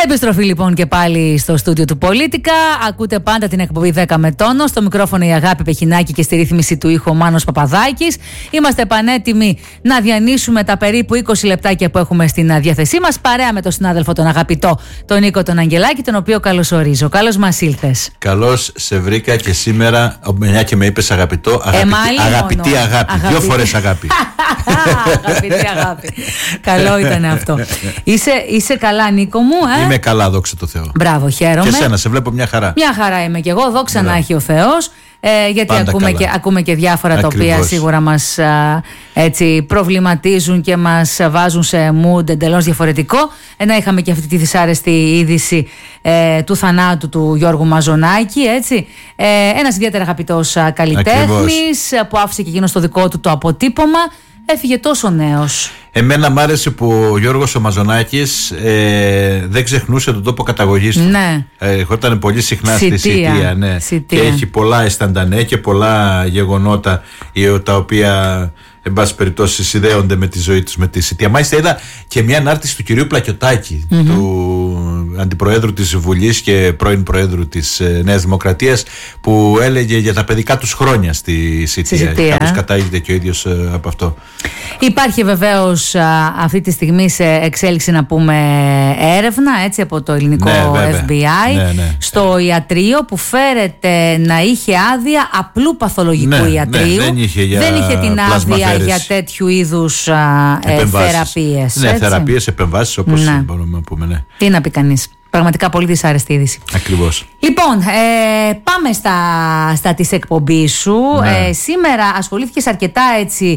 Επιστροφή λοιπόν και πάλι στο στούντιο του Πολίτικα. Ακούτε πάντα την εκπομπή 10 με τόνο. Στο μικρόφωνο η Αγάπη Πεχινάκη και στη ρύθμιση του ήχου ο Μάνος Παπαδάκης. Είμαστε πανέτοιμοι να διανύσουμε τα περίπου 20 λεπτάκια που έχουμε στην διάθεσή μας, παρέα με τον συνάδελφο τον αγαπητό, τον Νίκο τον Αγγελάκη, τον οποίο καλωσορίζω. Καλώς μας ήλθες. Καλώς σε βρήκα και σήμερα, μια και με είπες αγαπητό, αγαπητή αγάπη. Αγαπητή. 2 φορές αγάπη. Αγαπητή αγάπη. Καλό ήταν αυτό. Είσαι καλά, Νίκο μου, Είμαι καλά, δόξα τω Θεώ. Μπράβο, χαίρομαι. Και εσένα, σε βλέπω μια χαρά. Μια χαρά είμαι κι εγώ, δόξα να έχει ο Θεός. Γιατί ακούμε και διάφορα Ακριβώς. τα οποία σίγουρα μας έτσι προβληματίζουν και μας βάζουν σε mood εντελώς διαφορετικό. Είχαμε και αυτή τη δυσάρεστη είδηση του θανάτου του Γιώργου Μαζονάκη, έτσι. Ένας ιδιαίτερα αγαπητός καλλιτέχνης που άφησε και εκείνος το δικό του το αποτύπωμα. Έφυγε τόσο νέος. Εμένα μ' άρεσε που ο Γιώργος ο Μαζονάκης δεν ξεχνούσε τον τόπο καταγωγής του. Ναι. Ερχόταν πολύ συχνά στη Σιτία. Ναι. Και έχει πολλά αισθαντανέ και πολλά γεγονότα τα οποία εν πάση περιπτώσει συνδέονται με τη ζωή τους με τη Σιτία. Μάλιστα είδα και μια ανάρτηση του κυρίου Πλακιωτάκη, του αντιπροέδρου της Βουλής και πρώην προέδρου της Νέας Δημοκρατίας, που έλεγε για τα παιδικά τους χρόνια στη Σιτία. Κάπως κατάγεται και ο ίδιος από αυτό. Υπάρχει βεβαίως αυτή τη στιγμή σε εξέλιξη, να πούμε, έρευνα, έτσι, από το ελληνικό FBI στο ιατρείο, που φέρεται να είχε άδεια απλού παθολογικού ιατρείου. Δεν είχε την άδεια για τέτοιου είδους θεραπείες. Ναι, θεραπείες, επεμβάσεις, όπως μπορούμε να πούμε. Ναι. Τι να πει κανείς. Πραγματικά πολύ δυσάρεστη είδηση. Ακριβώς. Λοιπόν, πάμε στα της εκπομπής σου. Σήμερα ασχολήθηκες αρκετά, έτσι,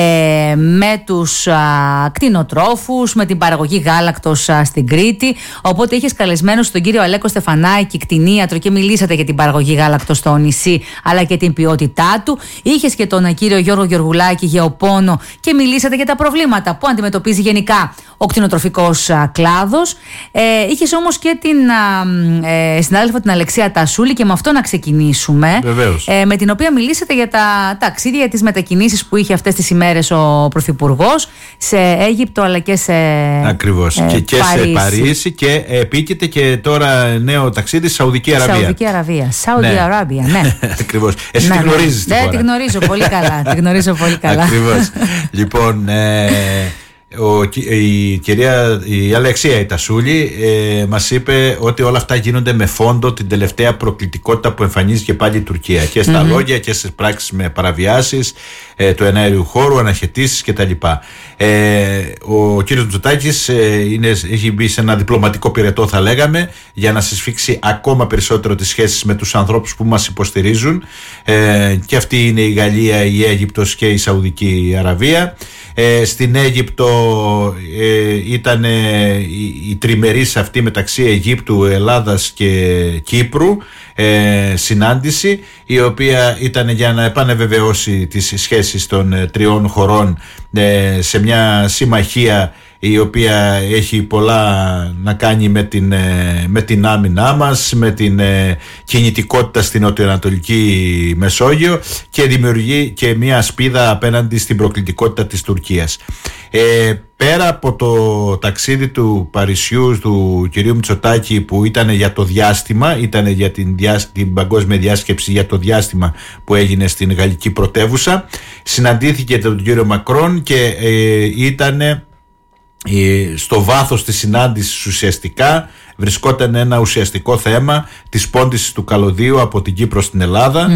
με τους κτηνοτρόφους, με την παραγωγή γάλακτος στην Κρήτη. Οπότε είχες καλεσμένος τον κύριο Αλέκο Στεφανάκη, κτηνίατρο, και μιλήσατε για την παραγωγή γάλακτος στο νησί, αλλά και την ποιότητά του. Είχες και τον κύριο Γιώργο Γεωργουλάκη, γεωπόνο, και μιλήσατε για τα προβλήματα που αντιμετωπίζει γενικά ο κτηνοτροφικός κλάδος. Είχες όμως και την συνάδελφο την Αλεξία Τασούλη, και με αυτό να ξεκινήσουμε. Με την οποία μιλήσατε για τα ταξίδια, για τις μετακινήσεις που είχε αυτές τις ημέρες ο Πρωθυπουργός σε Αίγυπτο, αλλά και σε Ακριβώς. Και σε Παρίσι, και επίκειται και τώρα νέο ταξίδι στη Σαουδική Αραβία. Saudi Arabia, ναι. Ακριβώς. Εσύ τη γνωρίζεις τη χώρα. Τη γνωρίζω πολύ καλά. Ακριβώς. Λοιπόν, η Αλεξία Τασούλη μας είπε ότι όλα αυτά γίνονται με φόντο την τελευταία προκλητικότητα που εμφανίζει πάλι η Τουρκία, και στα λόγια και στις πράξεις, με παραβιάσεις του εναέριου χώρου, αναχαιτήσεις κτλ. Ο κύριος Μητσοτάκης έχει μπει σε ένα διπλωματικό πυρετό, θα λέγαμε, για να συσφίξει ακόμα περισσότερο τις σχέσεις με τους ανθρώπους που μας υποστηρίζουν, και αυτή είναι η Γαλλία, η Αίγυπτος και η Σαουδική Αραβία. Στην Αίγυπτο ήταν η τριμερής αυτή μεταξύ Αιγύπτου, Ελλάδας και Κύπρου συνάντηση, η οποία ήταν για να επανεβεβαιώσει τις σχέσεις των τριών χωρών σε μια συμμαχία η οποία έχει πολλά να κάνει με την άμυνά μας, με την κινητικότητα στην νοτιοανατολική Μεσόγειο, και δημιουργεί και μια ασπίδα απέναντι στην προκλητικότητα της Τουρκίας. Πέρα από το ταξίδι του Παρισιού του κυρίου Μητσοτάκη, που ήταν για το διάστημα, ήταν για την παγκόσμια διάσκεψη για το διάστημα που έγινε στην γαλλική πρωτεύουσα, συναντήθηκε τον κύριο Μακρόν και ήταν στο βάθος της συνάντησης. Ουσιαστικά βρισκόταν ένα ουσιαστικό θέμα της πώντησης του καλωδίου από την Κύπρο στην Ελλάδα,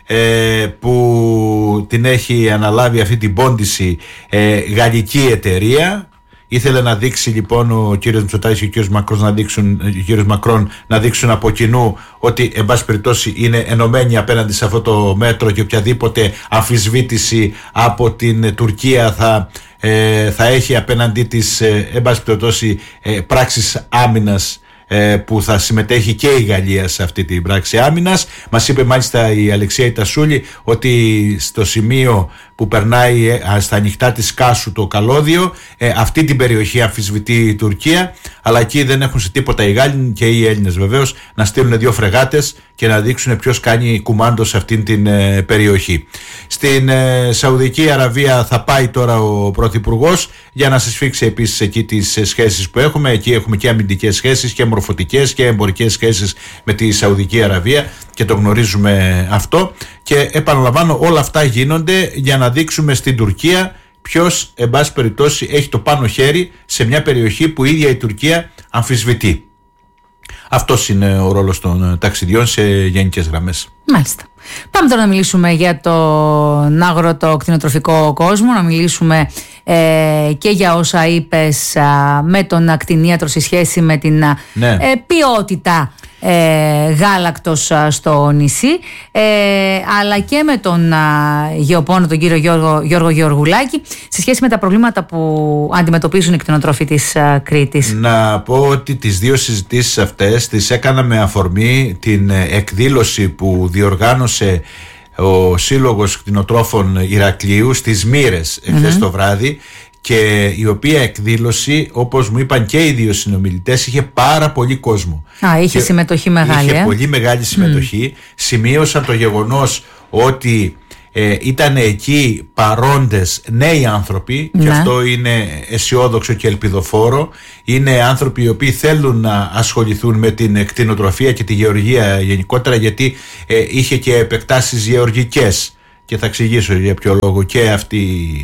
που την έχει αναλάβει αυτή την πώντηση γαλλική εταιρεία. Ήθελε να δείξει λοιπόν ο κύριος Μητσοτάκης και ο κύριος Μακρόν να δείξουν από κοινού ότι εν πάση περιπτώσει είναι ενωμένοι απέναντι σε αυτό το μέτρο, και οποιαδήποτε αμφισβήτηση από την Τουρκία θα έχει απέναντί της εν πάση περιπτώσει πράξεις άμυνας, που θα συμμετέχει και η Γαλλία σε αυτή την πράξη άμυνας. Μας είπε μάλιστα η Αλεξία Τασούλη ότι στο σημείο που περνάει στα ανοιχτά της Κάσου το καλώδιο, αυτή την περιοχή αμφισβητεί η Τουρκία, αλλά εκεί δεν έχουν σε τίποτα οι Γάλλοι και οι Έλληνες βεβαίως να στείλουν 2 φρεγάτες και να δείξουν ποιος κάνει κουμάντο σε αυτήν την περιοχή. Στην Σαουδική Αραβία θα πάει τώρα ο Πρωθυπουργός για να συσφίξει επίσης εκεί τις σχέσεις που έχουμε. Εκεί έχουμε και αμυντικές σχέσεις και μορφωτικές και εμπορικές σχέσεις με τη Σαουδική Αραβία και το γνωρίζουμε αυτό. Και επαναλαμβάνω, όλα αυτά γίνονται για να δείξουμε στην Τουρκία ποιος, εν πάση περιπτώσει, έχει το πάνω χέρι σε μια περιοχή που η ίδια η Τουρκία αμφισβητεί. Αυτός είναι ο ρόλος των ταξιδιών σε γενικές γραμμές. Μάλιστα. Πάμε τώρα να μιλήσουμε για τον αγροτοκτηνοτροφικό κόσμο, να μιλήσουμε και για όσα είπες με τον ακτινίατρο σε σχέση με την ποιότητα γάλακτος στο νησί, αλλά και με τον γεωπόνο τον κύριο Γιώργο Γεωργουλάκη σε σχέση με τα προβλήματα που αντιμετωπίζουν οι κτηνοτρόφοι της Κρήτης. Να πω ότι τις 2 συζητήσεις αυτές τις έκανα με αφορμή την εκδήλωση που διοργάνωσε ο Σύλλογος Κτηνοτρόφων Ηρακλείου στις Μύρες χθες το βράδυ, και η οποία εκδήλωση, όπως μου είπαν και οι 2 συνομιλητές, είχε πάρα πολύ κόσμο. Είχε συμμετοχή μεγάλη. Είχε πολύ μεγάλη συμμετοχή. Σημείωσαν το γεγονός ότι ήταν εκεί παρόντες νέοι άνθρωποι, και αυτό είναι αισιόδοξο και ελπιδοφόρο. Είναι άνθρωποι οι οποίοι θέλουν να ασχοληθούν με την κτηνοτροφία και τη γεωργία γενικότερα, γιατί είχε και επεκτάσεις γεωργικές. Και θα εξηγήσω για ποιο λόγο και αυτή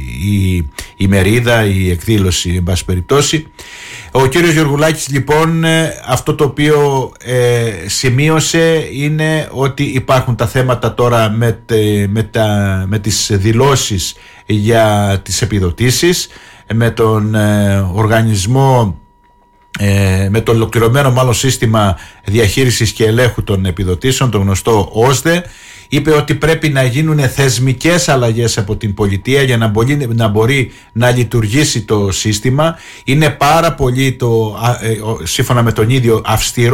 η μερίδα, η εκδήλωση, εν πάση περιπτώσει. Ο κύριος Γεωργουλάκης, λοιπόν, αυτό το οποίο σημείωσε είναι ότι υπάρχουν τα θέματα τώρα με τις δηλώσεις για τις επιδοτήσεις, με τον οργανισμό, με το ολοκληρωμένο μάλλον σύστημα διαχείρισης και ελέγχου των επιδοτήσεων, το γνωστό ΟΣΔΕ. Είπε ότι πρέπει να γίνουν θεσμικές αλλαγές από την πολιτεία για να μπορεί να λειτουργήσει το σύστημα. Είναι πάρα πολύ, σύμφωνα με τον ίδιο,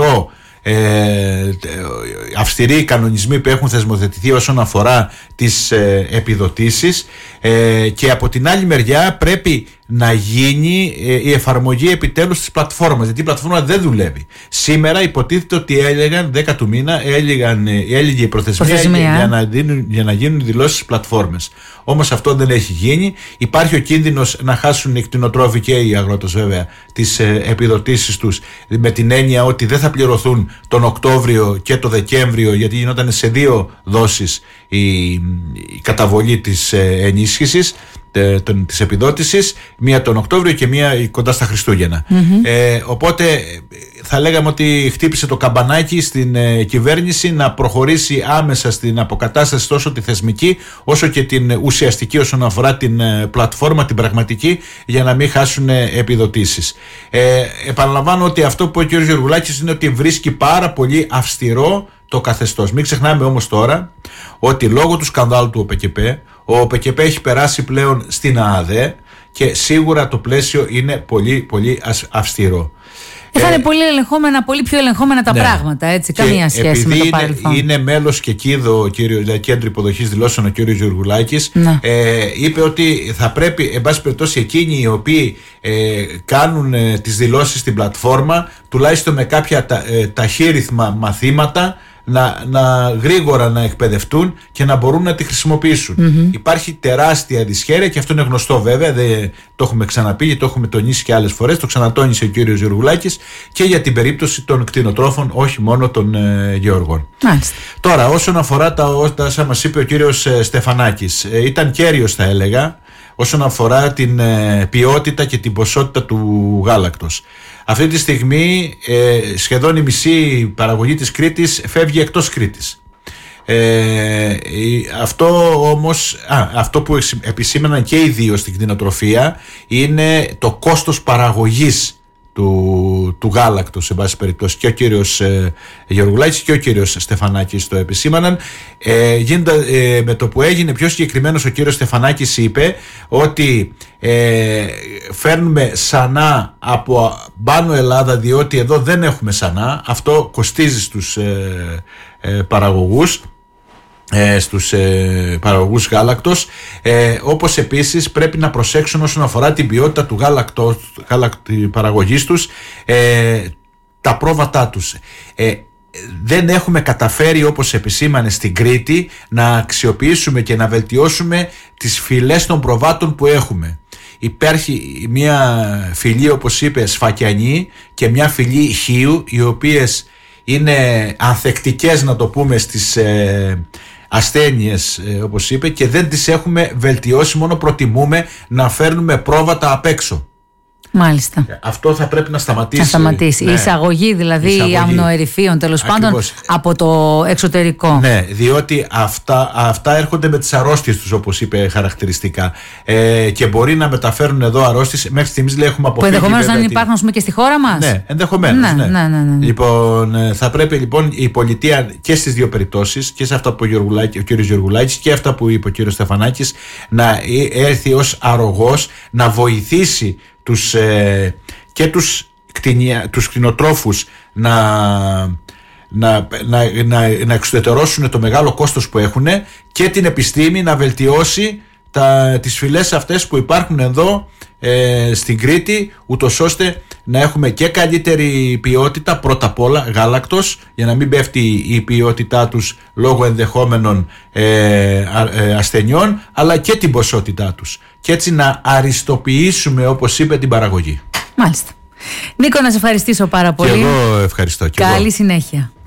αυστηροί κανονισμοί που έχουν θεσμοθετηθεί όσον αφορά τις επιδοτήσεις, και από την άλλη μεριά πρέπει να γίνει η εφαρμογή επιτέλους της πλατφόρμας, γιατί η πλατφόρμα δεν δουλεύει. Σήμερα υποτίθεται ότι έλεγαν 10 του μήνα έλεγε η προθεσμία για να γίνουν δηλώσεις στις πλατφόρμες. Όμως αυτό δεν έχει γίνει. Υπάρχει ο κίνδυνος να χάσουν οι κτηνοτρόφοι και οι αγρότες βέβαια τις επιδοτήσεις τους, με την έννοια ότι δεν θα πληρωθούν τον Οκτώβριο και το Δεκέμβριο, γιατί γινόταν σε 2 δόσεις η καταβολή της ενίσχυσης, της επιδότησης, μία τον Οκτώβριο και μία κοντά στα Χριστούγεννα. Οπότε θα λέγαμε ότι χτύπησε το καμπανάκι στην κυβέρνηση να προχωρήσει άμεσα στην αποκατάσταση τόσο τη θεσμική όσο και την ουσιαστική όσον αφορά την πλατφόρμα, την πραγματική, για να μην χάσουν επιδοτήσεις. Επαναλαμβάνω ότι αυτό που είπε ο κ. Γεωργουλάκης είναι ότι βρίσκει πάρα πολύ αυστηρό το καθεστώς. Μην ξεχνάμε όμως τώρα ότι λόγω του σκανδάλου του ο ΟΠΚΠ έχει περάσει πλέον στην ΑΑΔΕ και σίγουρα το πλαίσιο είναι πολύ πολύ αυστηρό. Θα είναι πολύ πιο ελεγχόμενα τα πράγματα, έτσι, καμία σχέση με το παρελθόν. Είναι μέλος και κέντρο υποδοχής δηλώσεων ο κύριος Γεωργουλάκης, είπε ότι θα πρέπει, εν πάση περιπτώσει, εκείνοι οι οποίοι κάνουν τις δηλώσεις στην πλατφόρμα, τουλάχιστον με κάποια ταχύρυθμα μαθήματα, να γρήγορα να εκπαιδευτούν και να μπορούν να τη χρησιμοποιήσουν. Υπάρχει τεράστια δυσχέρεια και αυτό είναι γνωστό βέβαια, δεν το έχουμε ξαναπεί γιατί το έχουμε τονίσει και άλλες φορές, το ξανατόνισε ο κύριος Γεωργουλάκης και για την περίπτωση των κτηνοτρόφων, όχι μόνο των γεωργών. Τώρα, όσον αφορά τα όσα μας είπε ο κύριος Στεφανάκης, ήταν κέριος θα έλεγα όσον αφορά την ποιότητα και την ποσότητα του γάλακτος. Αυτή τη στιγμή σχεδόν η μισή παραγωγή της Κρήτης φεύγει εκτός Κρήτης. Αυτό που επισήμαναν και οι 2 στην κτηνοτροφία είναι το κόστος παραγωγής του γάλακτος, σε βάση περιπτώσει. Και ο κύριος Γεωργουλάκης και ο κύριος Στεφανάκης το επισήμαναν. Με το που έγινε πιο συγκεκριμένος, ο κύριος Στεφανάκης είπε ότι φέρνουμε σανά από πάνω Ελλάδα, διότι εδώ δεν έχουμε σανά. Αυτό κοστίζει στους παραγωγούς. στους παραγωγούς γάλακτος, όπως επίσης πρέπει να προσέξουν όσον αφορά την ποιότητα του παραγωγής τους, τα πρόβατά τους. Δεν έχουμε καταφέρει, όπως επισήμανε στην Κρήτη, να αξιοποιήσουμε και να βελτιώσουμε τις φυλές των προβάτων που έχουμε. Υπάρχει μια φυλή, όπως είπε, σφακιανή και μια φυλή χίου, οι οποίες είναι ανθεκτικές, να το πούμε, στις ασθένειες, όπως είπε, και δεν τις έχουμε βελτιώσει, μόνο προτιμούμε να φέρνουμε πρόβατα απ' έξω. Μάλιστα. Αυτό θα πρέπει να σταματήσει. Να σταματήσει. Ναι. Η εισαγωγή δηλαδή αμνοερυφίων, τέλος πάντων, από το εξωτερικό. Ναι, διότι αυτά έρχονται με τις αρρώστιες τους, όπως είπε χαρακτηριστικά. Και μπορεί να μεταφέρουν εδώ αρρώστιες. Μέχρι στιγμής λέει έχουμε αποφύγει. Που ενδεχομένως να υπάρχουν, ας πούμε, και στη χώρα μας. Ναι, ενδεχομένως. Ναι. Λοιπόν, θα πρέπει λοιπόν η πολιτεία και στις δύο περιπτώσεις, και σε αυτά που ο κύριος Γεωργουλάκης και αυτά που είπε ο κύριος Στεφανάκης, να έρθει ως αρρωγός να βοηθήσει και τους κτηνοτρόφους να εξουδετερώσουν το μεγάλο κόστος που έχουν, και την επιστήμη να βελτιώσει τις φυλές αυτές που υπάρχουν εδώ στην Κρήτη, ούτως ώστε να έχουμε και καλύτερη ποιότητα, πρώτα απ' όλα γάλακτος, για να μην πέφτει η ποιότητά τους λόγω ενδεχόμενων ασθενειών, αλλά και την ποσότητά τους, και έτσι να αριστοποιήσουμε, όπως είπε, την παραγωγή. Μάλιστα. Νίκο, να σε ευχαριστήσω πάρα πολύ. Και εγώ ευχαριστώ. Καλή συνέχεια.